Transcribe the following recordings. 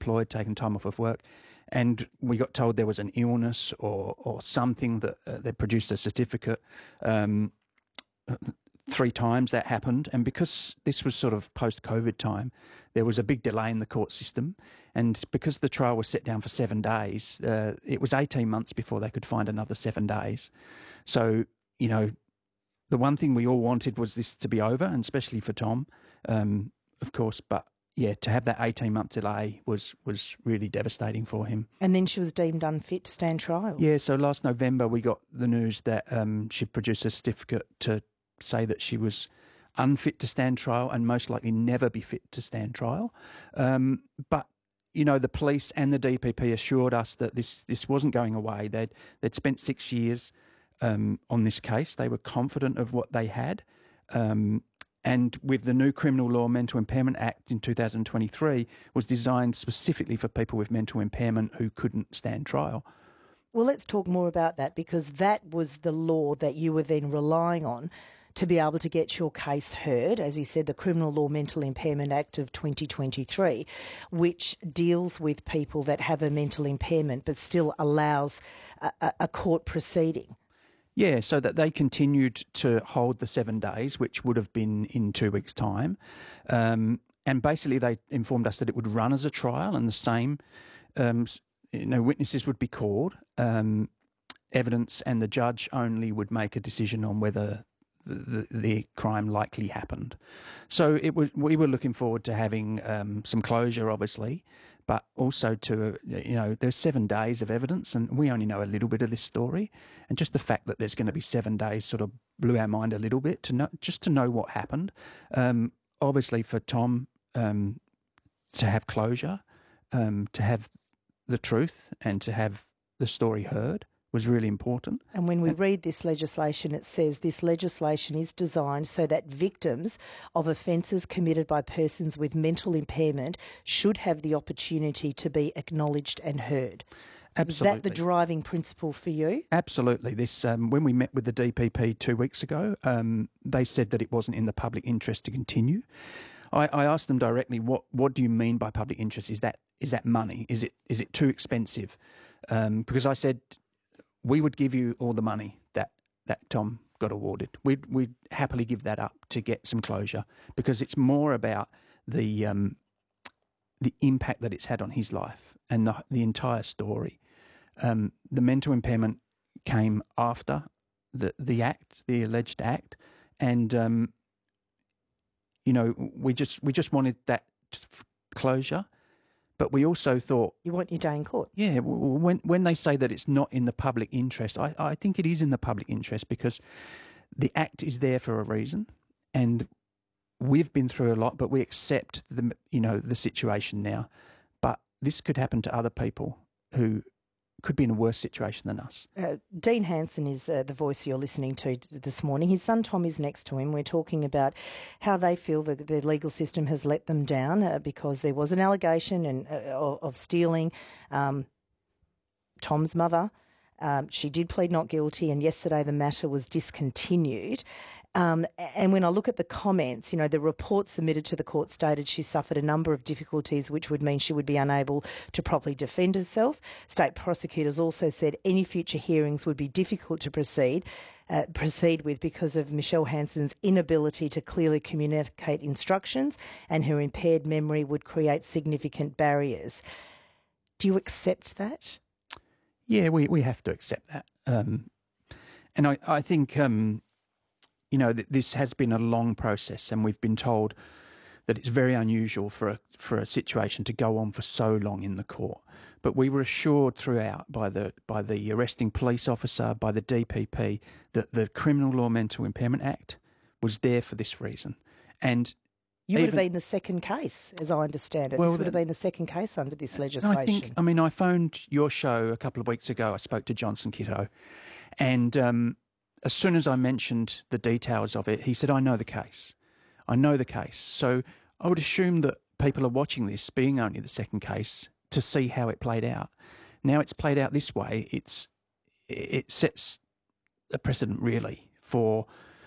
employed, taken time off of work, and we got told there was an illness or something that they produced a certificate. 3 times that happened, and because this was sort of post-COVID time, there was a big delay in the court system, and because the trial was set down for 7 days, it was 18 months before they could find another 7 days. So, you know, the one thing we all wanted was this to be over, and especially for Tom, of course, but yeah, to have that 18-month delay was really devastating for him. And then she was deemed unfit to stand trial. Yeah, so last November we got the news that she'd produced a certificate to say that she was unfit to stand trial and most likely never be fit to stand trial. But, you know, the police and the DPP assured us that this wasn't going away. They'd spent 6 years on this case. They were confident of what they had. And with the new Criminal Law Mental Impairment Act in 2023 was designed specifically for people with mental impairment who couldn't stand trial. Well, let's talk more about that, because that was the law that you were then relying on to be able to get your case heard. As you said, the Criminal Law Mental Impairment Act of 2023, which deals with people that have a mental impairment but still allows a court proceeding. Yeah, so that they continued to hold the 7 days, which would have been in 2 weeks' time. And basically they informed us that it would run as a trial, and the same witnesses would be called, evidence, and the judge only would make a decision on whether the crime likely happened. So we were looking forward to having some closure, obviously, but also to, there's 7 days of evidence, and we only know a little bit of this story. And just the fact that there's going to be 7 days sort of blew our mind a little bit to know what happened. Obviously for Tom to have closure, to have the truth and to have the story heard was really important. And when we read this legislation, it says this legislation is designed so that victims of offences committed by persons with mental impairment should have the opportunity to be acknowledged and heard. Absolutely. Is that the driving principle for you? Absolutely. This when we met with the DPP 2 weeks ago, they said that it wasn't in the public interest to continue. I asked them directly, what do you mean by public interest? Is that money? Is it too expensive? Because I said, we would give you all the money that Tom got awarded. We'd happily give that up to get some closure, because it's more about the impact that it's had on his life and the entire story. The mental impairment came after the act, the alleged act, and we just wanted that closure. But we also thought... You want your day in court? Yeah, when they say that it's not in the public interest, I think it is in the public interest, because the Act is there for a reason, and we've been through a lot, but we accept the situation now. But this could happen to other people who could be in a worse situation than us. Dean Hanson is the voice you're listening to this morning. His son Tom is next to him. We're talking about how they feel that the legal system has let them down because there was an allegation of stealing. Tom's mother, she did plead not guilty, and yesterday the matter was discontinued. And when I look at the comments, the report submitted to the court stated she suffered a number of difficulties, which would mean she would be unable to properly defend herself. State prosecutors also said any future hearings would be difficult to proceed with because of Michelle Hanson's inability to clearly communicate instructions, and her impaired memory would create significant barriers. Do you accept that? Yeah, we have to accept that. And I think... this has been a long process, and we've been told that it's very unusual for a situation to go on for so long in the court. But we were assured throughout by the arresting police officer, by the DPP, that the Criminal Law Mental Impairment Act was there for this reason. And you would have been the second case, as I understand it. This would have been the second case under this legislation. I phoned your show a couple of weeks ago. I spoke to Johnson Kitto, and as soon as I mentioned the details of it, he said, I know the case. So I would assume that people are watching this, being only the second case, to see how it played out. Now it's played out this way. It sets a precedent, really, for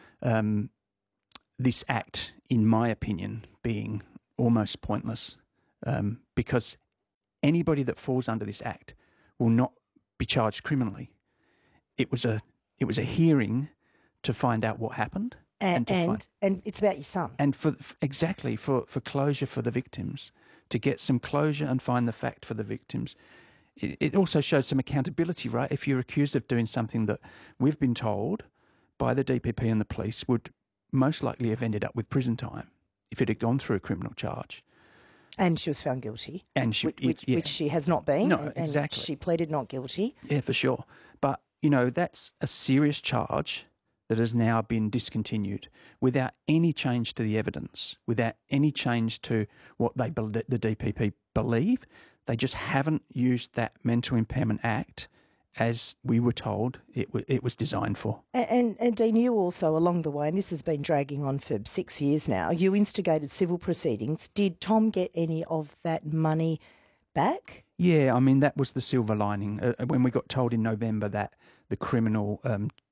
this act, in my opinion, being almost pointless, because anybody that falls under this Act will not be charged criminally. It was a hearing to find out what happened. And it's about your son. And for closure for the victims, to get some closure and find the fact for the victims. It also shows some accountability, right? If you're accused of doing something that we've been told by the DPP and the police would most likely have ended up with prison time if it had gone through a criminal charge. And she was found guilty, which she has not been. No, exactly. And she pleaded not guilty. Yeah, for sure. But, that's a serious charge that has now been discontinued without any change to the evidence, without any change to what the DPP believe. They just haven't used that Mental Impairment Act as we were told it was designed for. And Dean, you also, along the way, and this has been dragging on for 6 years now, you instigated civil proceedings. Did Tom get any of that money back? Yeah, I mean, that was the silver lining. When we got told in November that the criminal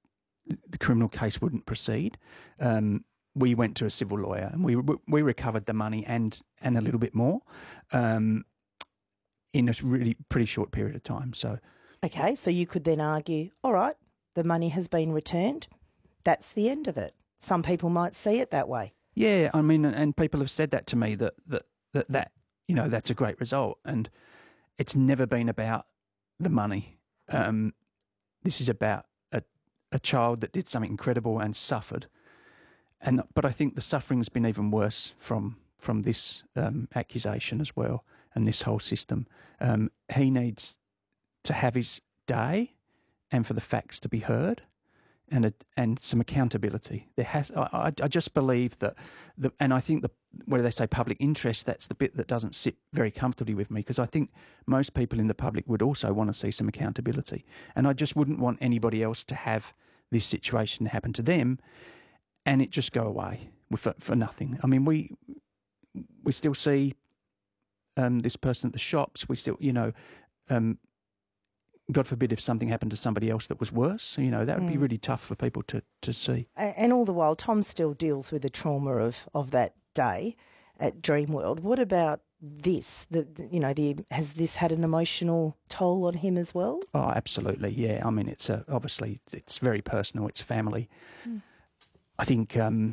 case wouldn't proceed, we went to a civil lawyer and we recovered the money and a little bit more. In a really pretty short period of time. Okay, so you could then argue, all right, the money has been returned. That's the end of it. Some people might see it that way. Yeah, I mean, and people have said that to me that that's a great result, and it's never been about the money. This is about a child that did something incredible and suffered, but I think the suffering's been even worse from this accusation as well. And this whole system, he needs to have his day, and for the facts to be heard, and some accountability. I just believe that, and I think where they say public interest, that's the bit that doesn't sit very comfortably with me, because I think most people in the public would also want to see some accountability, and I just wouldn't want anybody else to have this situation happen to them, and it just go away for nothing. I mean, we still see. This person at the shops, we still, God forbid if something happened to somebody else that was worse, that would be really tough for people to see. And all the while, Tom still deals with the trauma of that day at Dreamworld. What about this? Has this had an emotional toll on him as well? Oh, absolutely, yeah. I mean, obviously it's very personal. It's family. I think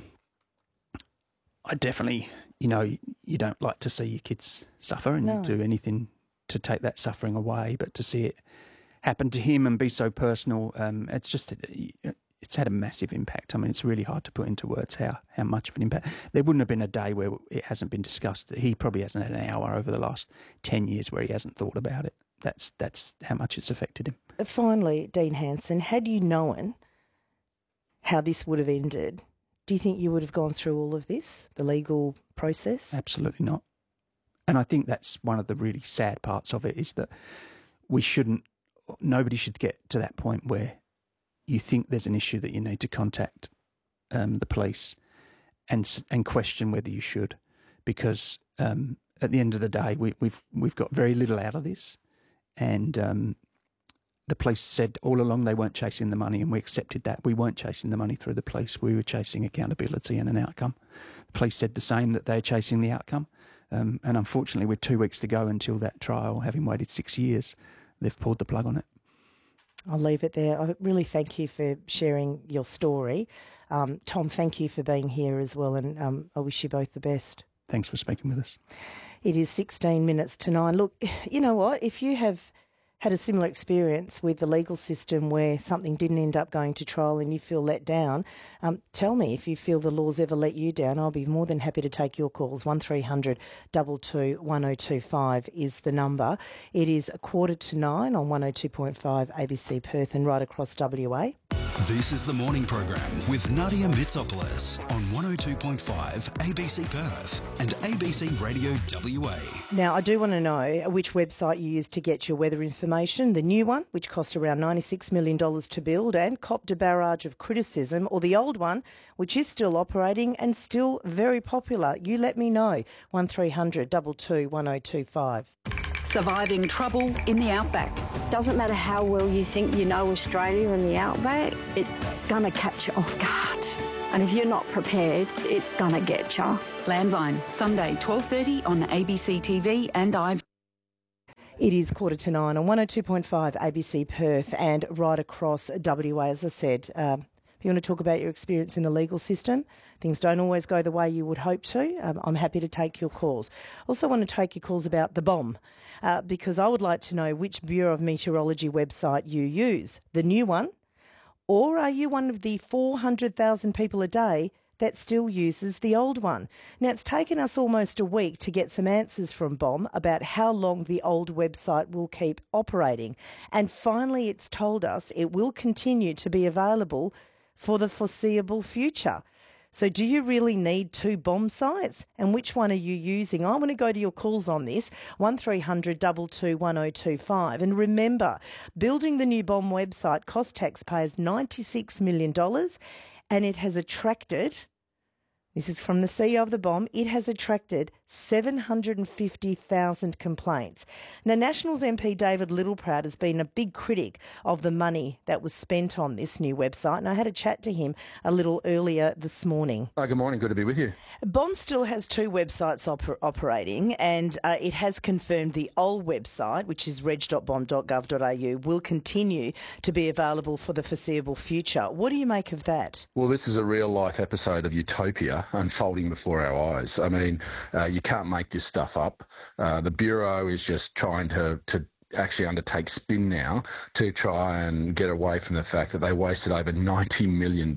I definitely. You don't like to see your kids suffer and do anything to take that suffering away, but to see it happen to him and be so personal, it's had a massive impact. I mean, it's really hard to put into words how much of an impact. There wouldn't have been a day where it hasn't been discussed. He probably hasn't had an hour over the last 10 years where he hasn't thought about it. That's how much it's affected him. Finally, Dean Hanson, had you known how this would have ended, do you think you would have gone through all of this, the legal process? Absolutely not. And I think that's one of the really sad parts of it, is that nobody should get to that point where you think there's an issue that you need to contact the police and question whether you should, because at the end of the day, we've got very little out of this, and the police said all along they weren't chasing the money, and we accepted that. We weren't chasing the money through the police. We were chasing accountability and an outcome. The police said the same, that they're chasing the outcome. And unfortunately, with 2 weeks to go until that trial, having waited 6 years, they've pulled the plug on it. I'll leave it there. I really thank you for sharing your story. Tom, thank you for being here as well, and I wish you both the best. Thanks for speaking with us. It is 16 minutes to 9. Look, you know what? If you have had a similar experience with the legal system where something didn't end up going to trial and you feel let down, tell me if you feel the law's ever let you down. I'll be more than happy to take your calls. 1300 22 1025 is the number. It is 8:45 on 102.5 ABC Perth and right across WA. This is the morning program with Nadia Mitsopoulos on 102.5 ABC Perth and ABC Radio WA. Now, I do want to know which website you use to get your weather information. The new one, which cost around $96 million to build and copped a barrage of criticism, or the old one, which is still operating and still very popular. You let me know. 1300 22 1025. Surviving trouble in the outback. Doesn't matter how well you think you know Australia and the outback, it's going to catch you off guard. And if you're not prepared, it's going to get you. Landline, Sunday 12:30 on ABC TV and IVE. It is 8:45 on 102.5 ABC Perth and right across WA. As I said, if you want to talk about your experience in the legal system, things don't always go the way you would hope to. I'm happy to take your calls. Also want to take your calls about the bomb, because I would like to know which Bureau of Meteorology website you use, the new one, or are you one of the 400,000 people a day that still uses the old one? Now, it's taken us almost a week to get some answers from BOM about how long the old website will keep operating. And finally, it's told us it will continue to be available for the foreseeable future. So do you really need two BOM sites? And which one are you using? I want to go to your calls on this, 1300 22 1025. And remember, building the new BOM website cost taxpayers $96 million, and it has attracted, this is from the CEO of the BOM, it has attracted 750,000 complaints. Now, Nationals MP David Littleproud has been a big critic of the money that was spent on this new website, and I had a chat to him a little earlier this morning. Good morning, good to be with you. BOM still has two websites operating, and it has confirmed the old website, which is reg.bom.gov.au, will continue to be available for the foreseeable future. What do you make of that? Well, this is a real-life episode of utopia unfolding before our eyes. I mean, you can't make this stuff up. The Bureau is just trying to actually undertake spin now to try and get away from the fact that they wasted over $90 million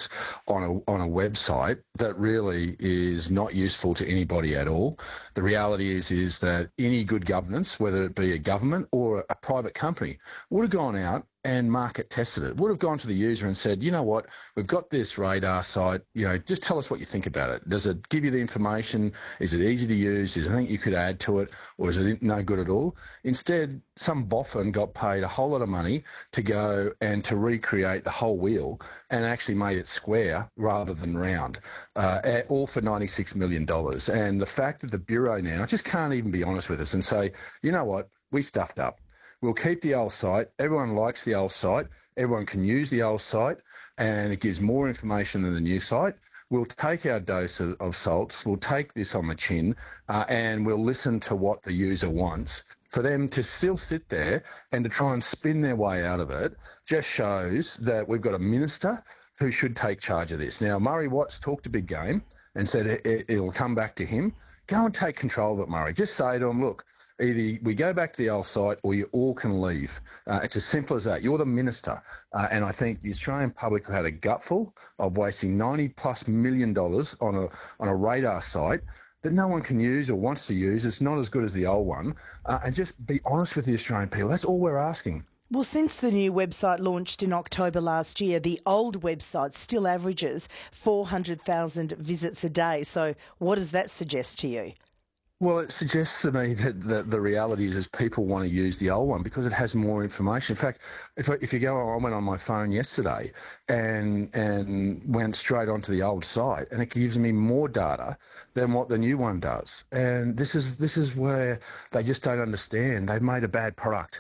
on a website that really is not useful to anybody at all. The reality is that any good governance, whether it be a government or a private company, would have gone out and market tested it, would have gone to the user and said, you know what, we've got this radar site, just tell us what you think about it. Does it give you the information? Is it easy to use? Is there anything you could add to it? Or is it no good at all? Instead, some boffin got paid a whole lot of money to go and to recreate the whole wheel and actually made it square rather than round, all for $96 million. And the fact that the Bureau now just can't even be honest with us and say, you know what, we stuffed up. We'll keep the old site. Everyone likes the old site. Everyone can use the old site, and it gives more information than the new site. We'll take our dose of salts. We'll take this on the chin, and we'll listen to what the user wants. For them to still sit there and to try and spin their way out of it just shows that we've got a minister who should take charge of this. Now, Murray Watts talked a big game and said it'll come back to him. Go and take control of it, Murray. Just say to him, look, either we go back to the old site or you all can leave. It's as simple as that. You're the minister. And I think the Australian public have had a gutful of wasting $90+ million on a radar site that no one can use or wants to use. It's not as good as the old one. And just be honest with the Australian people. That's all we're asking. Well, since the new website launched in October last year, the old website still averages 400,000 visits a day. So what does that suggest to you? Well, it suggests to me that the reality is people want to use the old one because it has more information. In fact, if you go, I went on my phone yesterday and went straight onto the old site, and it gives me more data than what the new one does. And this is where they just don't understand. They've made a bad product,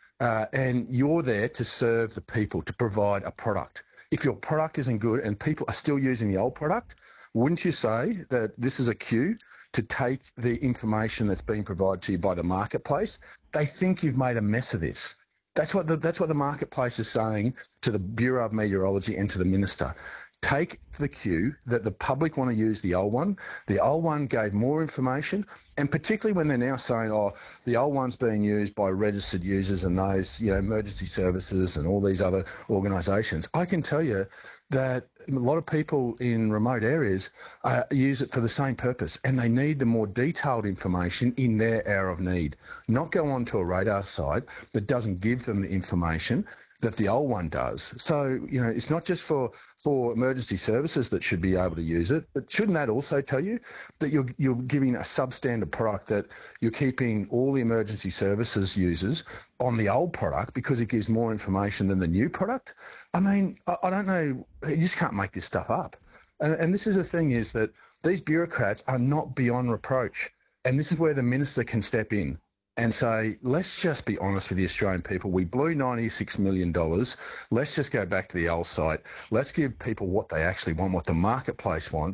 and you're there to serve the people, to provide a product. If your product isn't good and people are still using the old product, wouldn't you say that this is a cue to take the information that's being provided to you by the marketplace? They think you've made a mess of this. That's what the marketplace is saying to the Bureau of Meteorology and to the minister. Take the cue that the public want to use the old one. The old one gave more information, and particularly when they're now saying, the old one's being used by registered users and those, emergency services and all these other organisations. I can tell you that a lot of people in remote areas use it for the same purpose, and they need the more detailed information in their hour of need, not go onto a radar site that doesn't give them the information that the old one does. So, it's not just for emergency services that should be able to use it, but shouldn't that also tell you that you're giving a substandard product, that you're keeping all the emergency services users on the old product because it gives more information than the new product? I mean, I don't know. You just can't make this stuff up. And this is the thing, is that these bureaucrats are not beyond reproach. And this is where the minister can step in and say, let's just be honest with the Australian people. We blew $96 million. Let's just go back to the old site. Let's give people what they actually want, what the marketplace wants.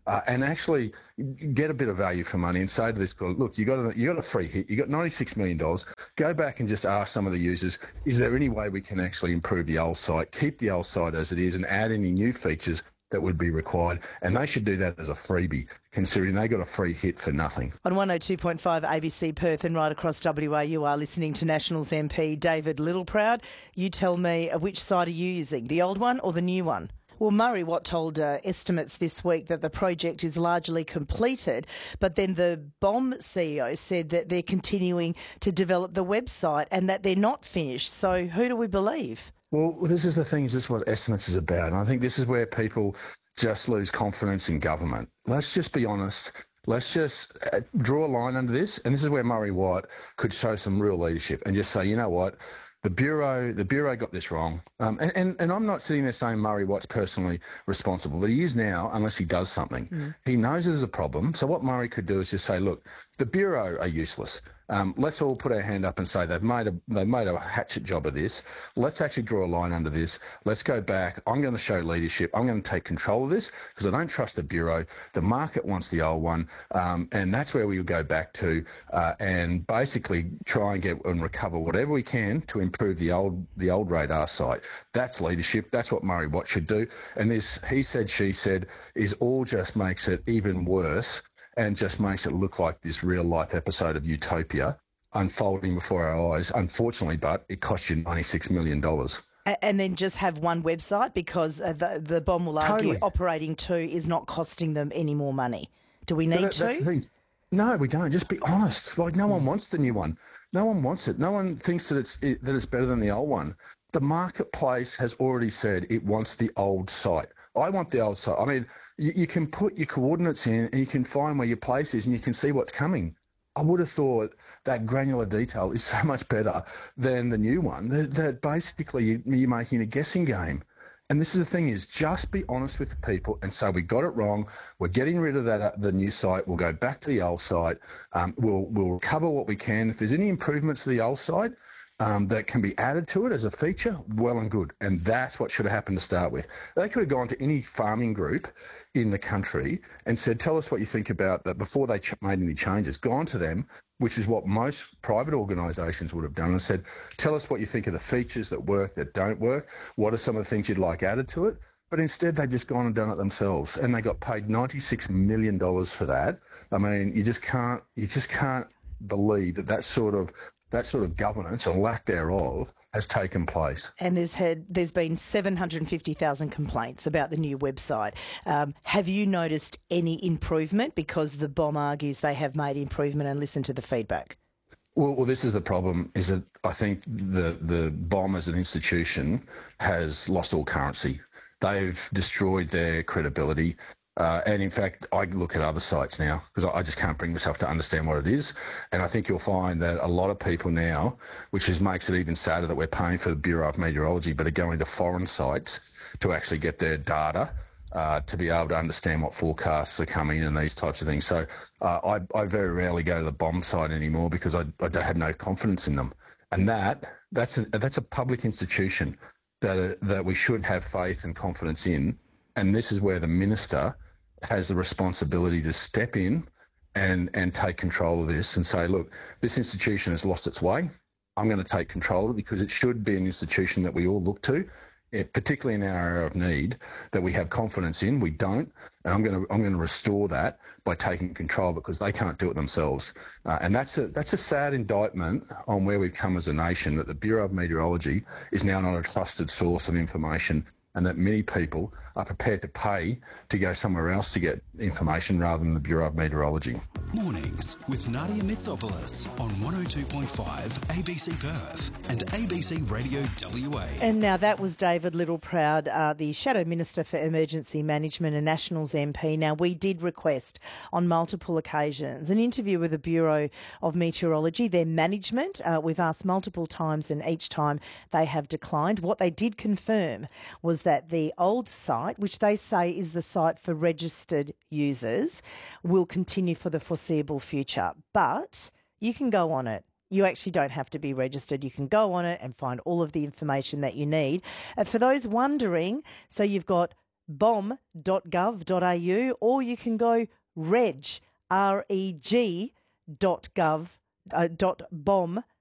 and actually get a bit of value for money and say to this girl, look, you got a free hit, you got $96 million. Go back and just ask some of the users, is there any way we can actually improve the old site, keep the old site as it is, and add any new features that would be required? And they should do that as a freebie, considering they got a free hit for nothing. On 102.5 ABC Perth and right across WA, you are listening to Nationals MP David Littleproud. You tell me, which site are you using, the old one or the new one? Well, Murray Watt told estimates this week that the project is largely completed, but then the BOM CEO said that they're continuing to develop the website and that they're not finished. So who do we believe? Well, this is the thing, this is what estimates is about. And I think this is where people just lose confidence in government. Let's just be honest. Let's just draw a line under this. And this is where Murray Watt could show some real leadership and just say, you know what? The Bureau got this wrong. And I'm not sitting there saying Murray Watt's personally responsible, but he is now, unless he does something. He knows there's a problem. So what Murray could do is just say, look, the Bureau are useless. Let's all put our hand up and say they've made a hatchet job of this. Let's actually draw a line under this. Let's go back. I'm going to show leadership. I'm going to take control of this because I don't trust the Bureau. The market wants the old one, and that's where we would go back to and basically try and get and recover whatever we can to improve the old radar site. That's leadership. That's what Murray Watt should do. And this he said, she said is all just makes it even worse. And just makes it look like this real-life episode of Utopia unfolding before our eyes, unfortunately, but it cost you $96 million. And then just have one website because the BOM will argue Totally. operating two is not costing them any more money. Do we need That's the to? thing. No, we don't. Just be honest. Like, no one wants the new one. No one wants it. No one thinks that it's better than the old one. The marketplace has already said it wants the old site. I want the old site. I mean, you can put your coordinates in and you can find where your place is and you can see what's coming. I would have thought that granular detail is so much better than the new one, that basically you're making a guessing game. And this is the thing is, just be honest with the people and say, we got it wrong. We're getting rid of that, the new site. We'll go back to the old site. We'll recover what we can. If there's any improvements to the old site, that can be added to it as a feature, well and good. And that's what should have happened to start with. They could have gone to any farming group in the country and said, tell us what you think about that before they made any changes. Gone to them, which is what most private organisations would have done, and said, tell us what you think of the features that work, that don't work. What are some of the things you'd like added to it? But instead, they've just gone and done it themselves, and they got paid $96 million for that. I mean, you just can't believe that sort of governance, or lack thereof, has taken place. And there's been 750,000 complaints about the new website. Have you noticed any improvement? Because the BOM argues they have made improvement and listened to the feedback. Well, this is the problem, is that I think the BOM as an institution has lost all currency. They've destroyed their credibility. And in fact, I look at other sites now because I just can't bring myself to understand what it is. And I think you'll find that a lot of people now, makes it even sadder that we're paying for the Bureau of Meteorology, but are going to foreign sites to actually get their data to be able to understand what forecasts are coming and these types of things. So I very rarely go to the BOM site anymore because I have no confidence in them. And that's a public institution that we should have faith and confidence in. And this is where the minister has the responsibility to step in and take control of this and say, look, this institution has lost its way. I'm going to take control of it because it should be an institution that we all look to, particularly in our area of need, that we have confidence in. We don't, and I'm going to restore that by taking control because they can't do it themselves. And that's a sad indictment on where we've come as a nation, that the Bureau of Meteorology is now not a trusted source of information, and that many people are prepared to pay to go somewhere else to get information rather than the Bureau of Meteorology. Mornings with Nadia Mitsopoulos on 102.5 ABC Perth and ABC Radio WA. And now that was David Littleproud, the Shadow Minister for Emergency Management and Nationals MP. Now, we did request on multiple occasions an interview with the Bureau of Meteorology, their management. We've asked multiple times and each time they have declined. What they did confirm was that the old site, which they say is the site for registered users, will continue for the foreseeable future. But you can go on it. You actually don't have to be registered. You can go on it and find all of the information that you need. For those wondering, so you've got reg.bom.gov.au, or you can go reg.bom.gov.au.